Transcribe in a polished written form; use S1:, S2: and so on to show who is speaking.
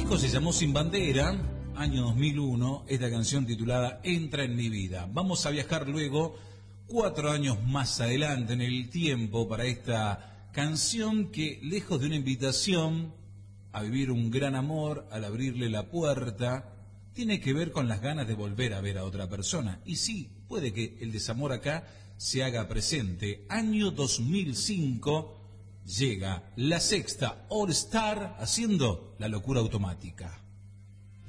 S1: disco se llamó Sin Bandera, año 2001, esta canción titulada Entra en mi vida. Vamos a viajar luego 4 años más adelante en el tiempo para esta canción que, lejos de una invitación a vivir un gran amor, al abrirle la puerta, tiene que ver con las ganas de volver a ver a otra persona. Y sí, puede que el desamor acá se haga presente. Año 2005, llega la sexta All Star haciendo La Locura Automática.